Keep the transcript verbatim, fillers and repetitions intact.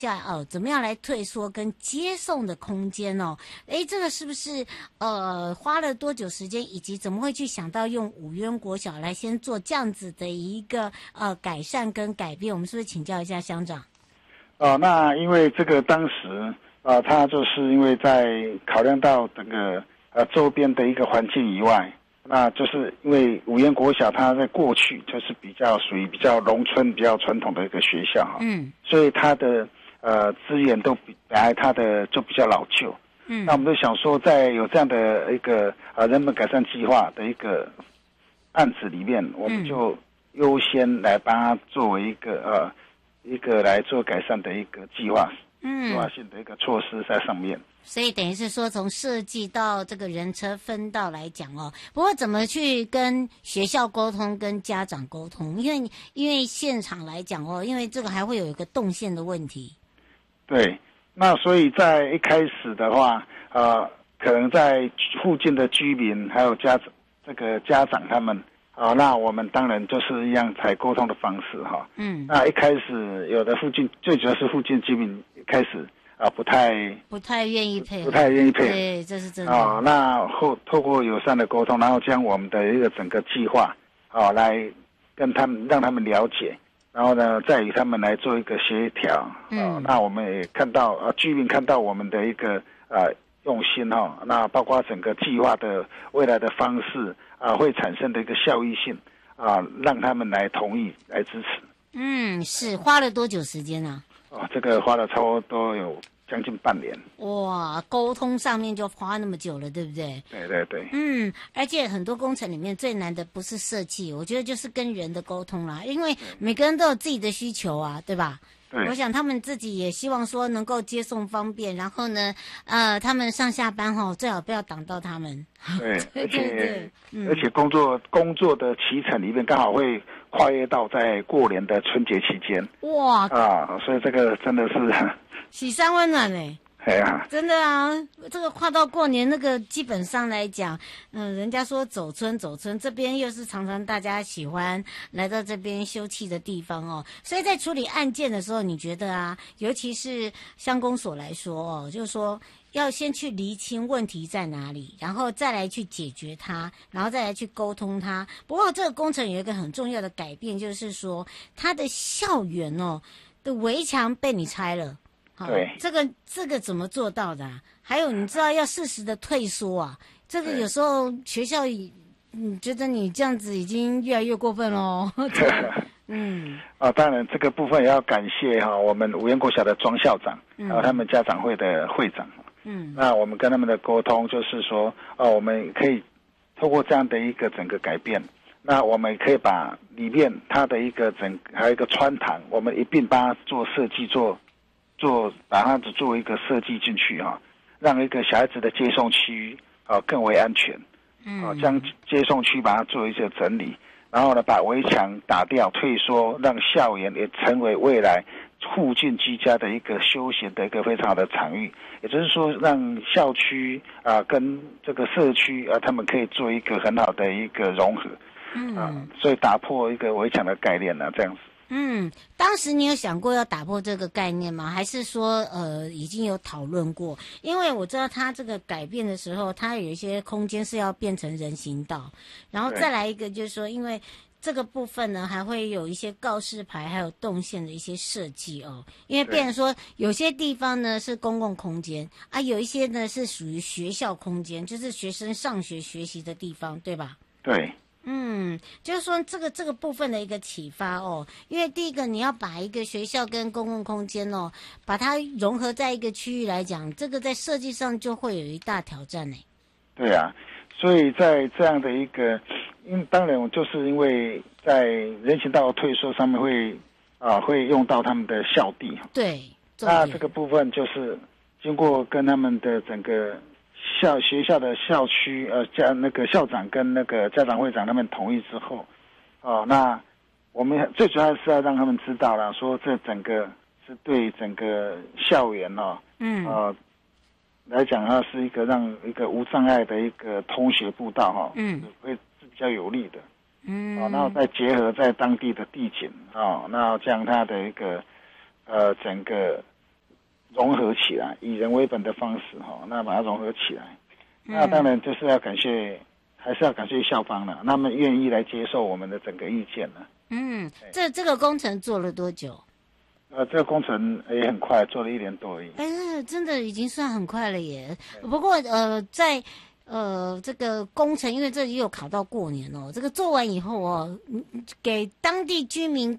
下哦，怎么样来退缩跟接送的空间哦？诶，这个是不是呃花了多久时间，以及怎么会去想到用五渊国小来先做这样子的一个呃改善跟改变？我们是不是请教一下乡长？ 哦，那因为这个当时呃，他就是因为在考量到整个呃周边的一个环境以外，那就是因为五渊国小它在过去就是比较属于比较农村、比较传统的一个学校哈，嗯，所以它的呃资源都比本来它的就比较老旧，嗯，那我们就想说，在有这样的一个呃人本改善计划的一个案子里面，我们就优先来帮它作为一个呃一个来做改善的一个计划。嗯，计划性的一个措施在上面， 所以等于是说从设计到这个人车分道来讲哦。不过怎么去跟学校沟通、跟家长沟通？因为因为现场来讲哦，因为这个还会有一个动线的问题。 对，那所以在一开始的话，呃，可能在附近的居民还有家长这个家长他们。啊，那我们当然就是一样采沟通的方式哈。嗯，那一开始有的附近最主要是附近居民开始啊不太不太愿意配合， 不太愿意配合， 对，这是真的。 啊，那后透过友善的沟通，然后将我们的一个整个计划啊来跟他们让他们了解，然后呢再与他们来做一个协调。嗯，啊，那我们也看到啊居民看到我们的一个呃用心哈，那包括整个计划的未来的方式。啊，会产生的一个效益性啊，让他们来同意来支持。 嗯，是花了多久时间呢？ 哦，这个花了差不多有将近半年。 哇，沟通上面就花那么久了，对不对？ 对对对。 嗯，而且很多工程里面最难的不是设计，我觉得就是跟人的沟通啦，因为每个人都有自己的需求啊，对吧？我想他们自己也希望说能够接送方便，然后呢，呃，他们上下班哈、哦，最好不要挡到他们。 对，而且、嗯、而且工作工作的期程里面刚好会跨越到在过年的春节期间。哇啊，所以这个真的是喜山温暖嘞。 哎呀， 真的啊，这个跨到过年那个基本上来讲，嗯、呃，人家说走村走村，这边又是常常大家喜欢来到这边休憩的地方哦，所以在处理案件的时候，你觉得啊，尤其是乡公所来说哦，就是说要先去厘清问题在哪里，然后再来去解决它，然后再来去沟通它。不过这个工程有一个很重要的改变，就是说它的校园哦的围墙被你拆了。 对， 这个这个怎么做到的、啊？还有你知道要适时的退缩啊，这个有时候学校，你觉得你这样子已经越来越过分喽。 嗯，啊，当然这个部分也要感谢哈我们五渊国小的庄校长，还有他们家长会的会长。嗯，那我们跟他们的沟通就是说，哦，我们可以透过这样的一个整个改变，那我们可以把里面它的一个整还有一个穿堂，我们一并帮它做设计做。做把它做一个设计进去哈、啊，让一个小孩子的接送区啊更为安全，啊，将接送区把它做一些整理，然后呢把围墙打掉退缩，让校园也成为未来附近居家的一个休闲的一个非常好的场域，也就是说让校区啊跟这个社区啊他们可以做一个很好的一个融合，嗯啊，所以打破一个围墙的概念呢、啊，这样子。 嗯，当时你有想过要打破这个概念吗？还是说呃已经有讨论过？因为我知道它这个改变的时候，它有一些空间是要变成人行道，然后再来一个就是说，因为这个部分呢还会有一些告示牌，还有动线的一些设计哦。因为变成说有些地方呢是公共空间啊，有一些呢是属于学校空间，就是学生上学学习的地方，对吧？ 对。 嗯，就是说这个这个部分的一个启发哦，因为第一个你要把一个学校跟公共空间哦，把它融合在一个区域来讲，这个在设计上就会有一大挑战呢。 对啊，所以在这样的一个，因当然就是因为在人行道退缩上面会啊会用到他们的校地， 对， 那这个部分就是经过跟他们的整个。校学校的校区呃家那个校长跟那个家长会长他们同意之后，哦，那我们最主要是要让他们知道啦，说这整个是对整个校园哦，嗯呃来讲它是一个让一个无障碍的一个通学步道哈、哦，嗯，会是比较有利的，嗯，哦，然后再结合在当地的地景哦，那这样它的一个呃整个融合起来，以人为本的方式哈，那把它融合起来。那当然就是要感谢，还是要感谢校方了，他们愿意来接受我们的整个意见了。 嗯，这这个工程做了多久？ 呃，这个工程也很快，做了一年多而已。 哎，真的已经算很快了耶。不过呃，在呃这个工程，因为这也有考到过年哦，这个做完以后哦，给当地居民